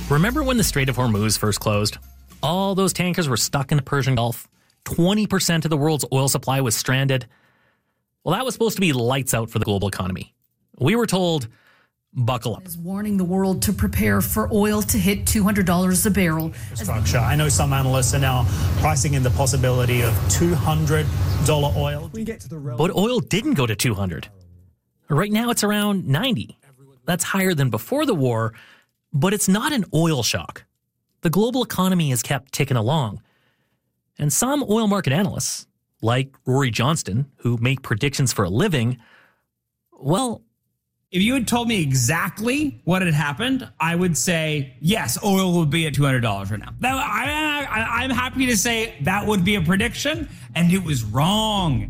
Remember when the Strait of Hormuz first closed? All those tankers were stuck in the Persian Gulf. 20% of the world's oil supply was stranded. Well, that was supposed to be lights out for the global economy. We were told, buckle up. Is warning the world to prepare for oil to hit $200 a barrel. Structure. I know some analysts are now pricing in the possibility of $200 oil. But oil didn't go to 200. Right now it's around 90. That's higher than before the war, but it's not an oil shock. The global economy has kept ticking along. And some oil market analysts, like Rory Johnston, who make predictions for a living, well, if you had told me exactly what had happened, I would say, yes, oil would be at $200 right now. I'm happy to say that would be a prediction, and it was wrong.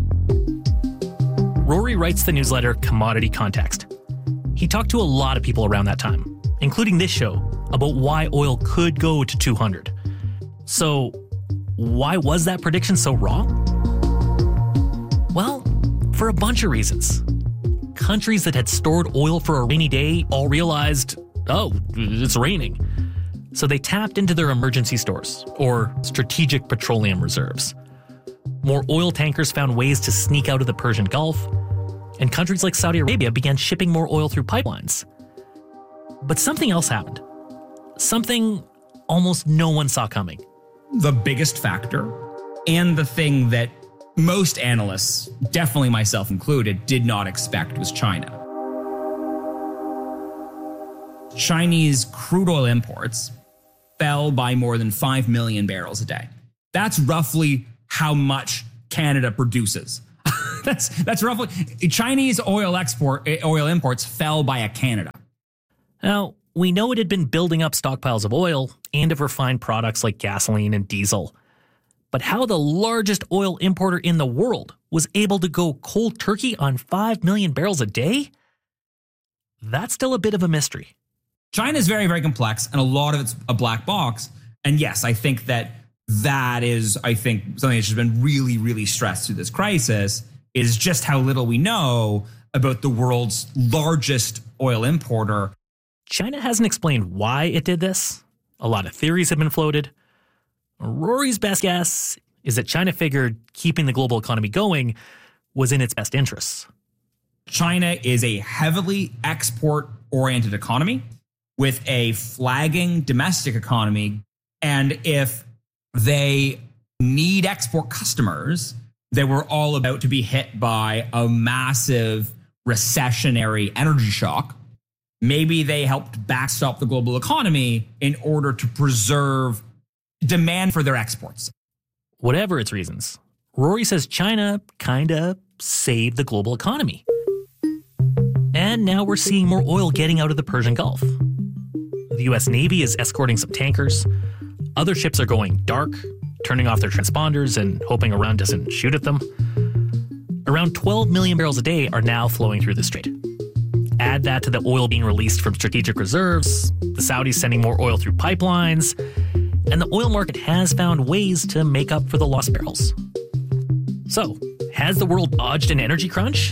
Rory writes the newsletter Commodity Context. He talked to a lot of people around that time, including this show, about why oil could go to 200. So, why was that prediction so wrong? Well, for a bunch of reasons. Countries that had stored oil for a rainy day all realized, oh, it's raining. So they tapped into their emergency stores, or strategic petroleum reserves. More oil tankers found ways to sneak out of the Persian Gulf, and countries like Saudi Arabia began shipping more oil through pipelines. But something else happened. Something almost no one saw coming. The biggest factor, and the thing that most analysts, definitely myself included, did not expect was China. Chinese crude oil imports fell by more than 5 million barrels a day. That's roughly how much Canada produces. That's roughly Chinese oil imports fell by a Canada. Now, we know it had been building up stockpiles of oil and of refined products like gasoline and diesel. But how the largest oil importer in the world was able to go cold turkey on 5 million barrels a day? That's still a bit of a mystery. China is very, very complex, and a lot of it's a black box. And yes, I think that is, something that's just been really, really stressed through this crisis, is just how little we know about the world's largest oil importer. China hasn't explained why it did this. A lot of theories have been floated. Rory's best guess is that China figured keeping the global economy going was in its best interests. China is a heavily export-oriented economy with a flagging domestic economy. And if they need export customers, they were all about to be hit by a massive recessionary energy shock. Maybe they helped backstop the global economy in order to preserve demand for their exports. Whatever its reasons, Rory says China kinda saved the global economy. And now we're seeing more oil getting out of the Persian Gulf. The US Navy is escorting some tankers. Other ships are going dark, turning off their transponders and hoping Iran doesn't shoot at them. Around 12 million barrels a day are now flowing through the strait. Add that to the oil being released from strategic reserves, the Saudis sending more oil through pipelines, and the oil market has found ways to make up for the lost barrels. So, has the world dodged an energy crunch?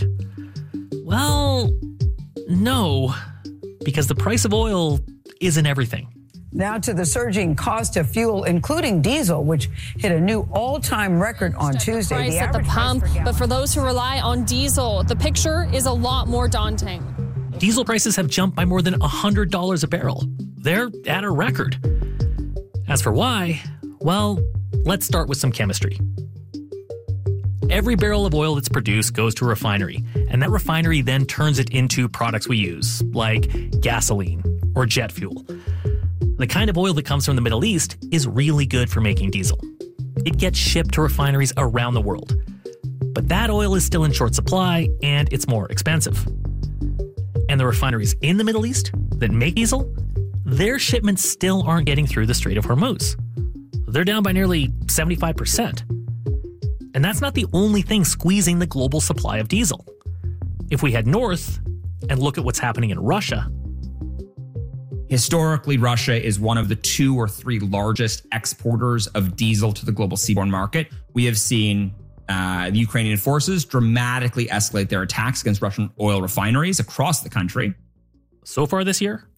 Well, no, because the price of oil isn't everything. Now to the surging cost of fuel, including diesel, which hit a new all-time record on Tuesday. The price at the pump, but for those who rely on diesel, the picture is a lot more daunting. Diesel prices have jumped by more than $100 a barrel. They're at a record. As for why, well, let's start with some chemistry. Every barrel of oil that's produced goes to a refinery, and that refinery then turns it into products we use, like gasoline or jet fuel. The kind of oil that comes from the Middle East is really good for making diesel. It gets shipped to refineries around the world. But that oil is still in short supply, and it's more expensive. And the refineries in the Middle East that make diesel, their shipments still aren't getting through the Strait of Hormuz. They're down by nearly 75%. And that's not the only thing squeezing the global supply of diesel. If we head north and look at what's happening in Russia. Historically, Russia is one of the 2 or 3 largest exporters of diesel to the global seaborne market. We have seen the Ukrainian forces dramatically escalate their attacks against Russian oil refineries across the country. So far this year,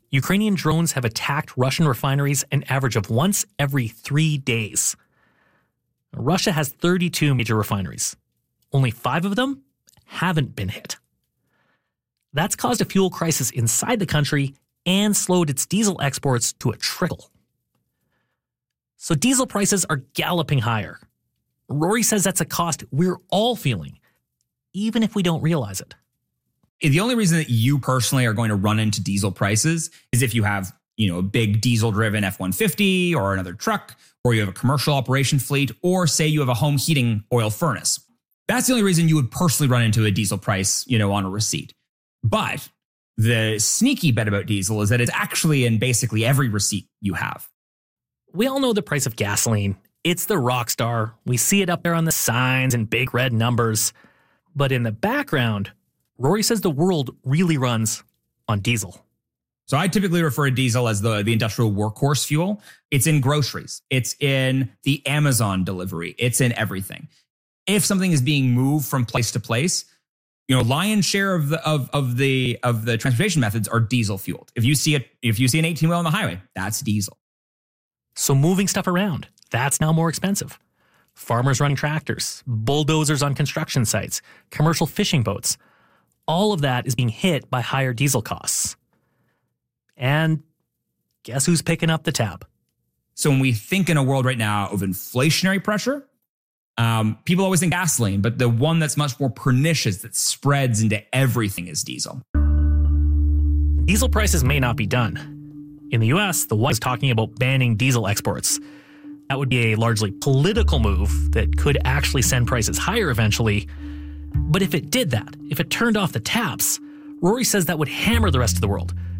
Ukrainian drones have attacked Russian refineries an average of once every 3 days. Russia has 32 major refineries. Only 5 of them haven't been hit. That's caused a fuel crisis inside the country and slowed its diesel exports to a trickle. So diesel prices are galloping higher. Rory says that's a cost we're all feeling, even if we don't realize it. The only reason that you personally are going to run into diesel prices is if you have, a big diesel-driven F-150 or another truck, or you have a commercial operation fleet, or say you have a home heating oil furnace. That's the only reason you would personally run into a diesel price, on a receipt. But the sneaky bit about diesel is that it's actually in basically every receipt you have. We all know the price of gasoline. It's the rock star. We see it up there on the signs in big red numbers. But in the background, Rory says the world really runs on diesel. So I typically refer to diesel as the industrial workhorse fuel. It's in groceries. It's in the Amazon delivery. It's in everything. If something is being moved from place to place, lion's share of the transportation methods are diesel fueled. If you see an 18-wheel on the highway, that's diesel. So moving stuff around, that's now more expensive. Farmers running tractors, bulldozers on construction sites, commercial fishing boats. All of that is being hit by higher diesel costs. And guess who's picking up the tab? So when we think in a world right now of inflationary pressure, people always think gasoline, but the one that's much more pernicious that spreads into everything is diesel. Diesel prices may not be done. In the US, the White House is talking about banning diesel exports. That would be a largely political move that could actually send prices higher eventually. But if it did that, if it turned off the taps, Rory says that would hammer the rest of the world.